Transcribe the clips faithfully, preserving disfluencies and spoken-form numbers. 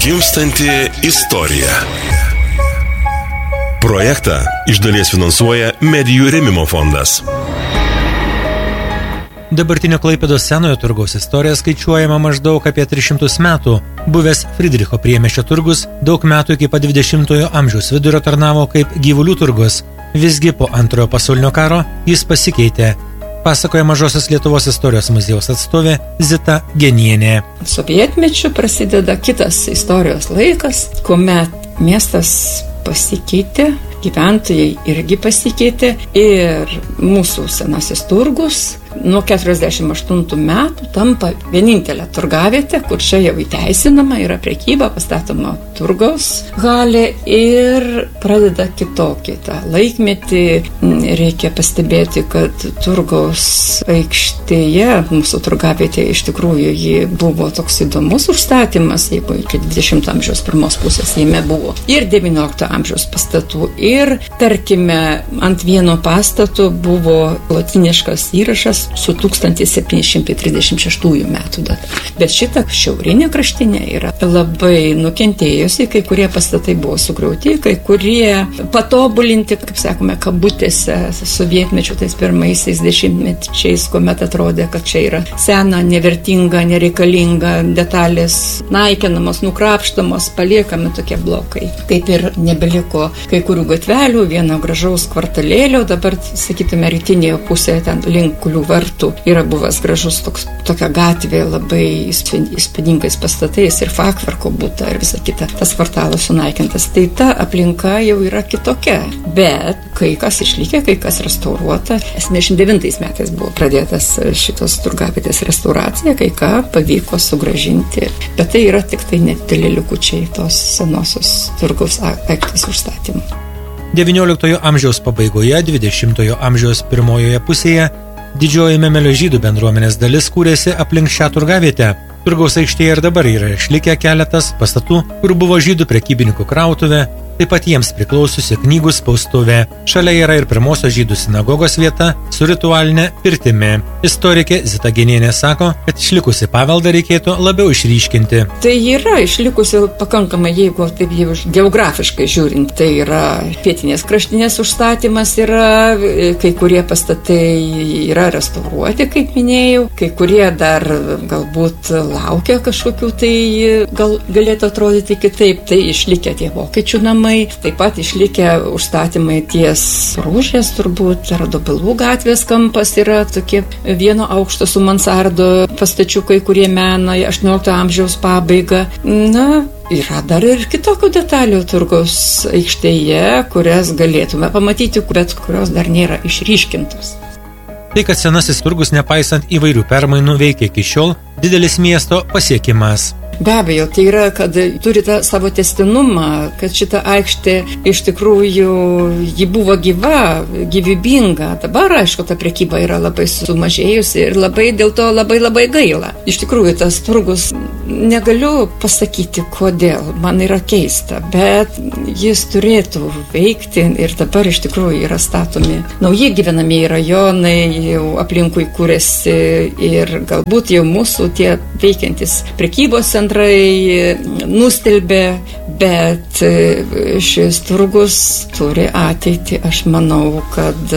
Gimstanti istorija. Projektą iš dalies finansuoja Medijų rėmimo fondas. Dabartinio Klaipėdos senojo turgaus istorija skaičiuojama maždaug apie tris šimtus metų. Buvęs Fridricho priemiesčio turgus daug metų iki pat dvidešimtojo amžiaus vidurio tarnavo kaip gyvulių turgus. Visgi po antrojo pasaulinio karo jis pasikeitė. Pasakoja Mažosios Lietuvos istorijos muziejaus atstovė Zita Genienė. Sovietmečiu prasideda kitas istorijos laikas, kuomet miestas pasikeitė, gyventojai irgi pasikeitė ir mūsų senasis turgus nuo keturiasdešimt aštuntų metų tampa vienintelė turgavietė, kur čia jau įteisinama yra prekyba, pastatoma turgaus halė ir pradeda kitokį tą laikmetį. Reikia pastebėti, kad turgaus aikštėje, mūsų turgavietė iš tikrųjų ji buvo toks įdomus užstatymas, jeigu iki dvidešimto amžiaus pirmos pusės jame buvo ir devyniolikto amžiaus pastatų. Ir tarkime, ant vieno pastato buvo lotyniškas įrašas su tūkstantis septyni šimtai trisdešimt šeštųjų metų data. Bet šita šiaurinė kraštinė yra labai nukentėjusi, kai kurie pastatai buvo sugriauti, kai kurie patobulinti, kaip sakome, kabutėse sovietmečių tais pirmaisiais dešimtmečiais, kuomet atrodė, kad čia yra sena, nevertinga, nereikalinga, detalės naikinamos, nukrapštamos, paliekami tokie blokai. Kaip ir nebeliko kai kurių gatvelių, vieno gražaus kvartalėlio, dabar, sakytume, rytinėje pusėje, ten link Kulių vartų, yra buvęs gražus toks, tokia gatvė labai įspūdingais pastatais ir fachverko būta ir visa kita. Tas kvartalas sunaikintas. Tai ta aplinka jau yra kitokia. Bet kai kas išlikė, kai kas restauruota. septyniasdešimt devintais metais buvo pradėtas šitos turgavietės restauracija, kai ką pavyko sugrąžinti. Bet tai yra tik tai nedideli likučiai tos senosios turgaus aikštės užstatymų. devynioliktojo amžiaus pabaigoje, dvidešimtojo amžiaus pirmojoje pusėje didžioji Memelio žydų bendruomenės dalis kūrėsi aplink šią turgavietę. Turgaus aikštėje ir dabar yra išlikę keletas pastatų, kur buvo žydų prekybininkų krautuvė, taip pat jiems priklausiusi knygų spaustuvė. Šalia yra ir pirmosios žydų sinagogos vieta su ritualinė pirtimi. Istorikė Zita Genienė sako, kad išlikusi paveldą reikėtų labiau išryškinti. Tai yra išlikusi pakankamai, jeigu taip jau geografiškai žiūrint, tai yra pietinės kraštinės užstatymas, yra kai kurie pastatai yra restauruoti, kaip minėjau, kai kurie dar galbūt laukia kažkokių, tai gal galėtų atrodyti kitaip. Tai išlikę tie vokiečių namai, taip pat išlikę užstatymai ties Rūžės, turbūt, ar Dobilų gatvės kampas yra tokie vieno aukšto su mansardo pastačiukai, kurie mena aštuoniolikto amžiaus pabaigą. Na, yra dar ir kitokių detalių turgaus aikštėje, kurias galėtume pamatyti, bet kurios dar nėra išryškintos. Tai, kad senasis turgus, nepaisant įvairių permainų, veikia iki šiol, didelis miesto pasiekimas. Be abejo, tai yra, kad turi tą savo testinumą, kad šita aikštė iš tikrųjų ji buvo gyva, gyvybinga. Dabar, aišku, ta prekyba yra labai sumažėjusi ir labai dėl to labai labai gaila. Iš tikrųjų, tas turgus, negaliu pasakyti, kodėl, man yra keista, bet jis turėtų veikti ir dabar iš tikrųjų yra statomi nauji gyvenamieji rajonai, jau aplinkui kūrėsi ir galbūt jau mūsų tie veikiantis prekybos centrai nustelbė, bet šis turgus turi ateitį. Aš manau, kad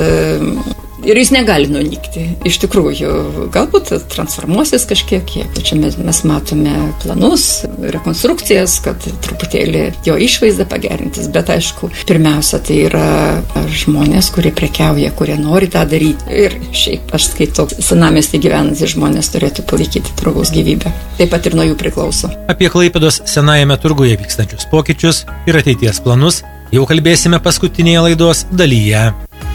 ir jis negali nunykti. Iš tikrųjų, galbūt transformuosis kažkiek, jeigu čia mes, mes matome planus, rekonstrukcijas, kad truputėlį jo išvaizdą pagerintis, bet aišku, pirmiausia, tai yra žmonės, kurie prekiauja, kurie nori tą daryti. Ir šiaip, aš skaitau, senamiestį gyvenantys žmonės turėtų palaikyti turgaus gyvybę. Taip pat ir nuo jų priklauso. Apie Klaipėdos senajame turguje vykstančius pokyčius ir ateities planus jau kalbėsime paskutinėje laidos dalyje.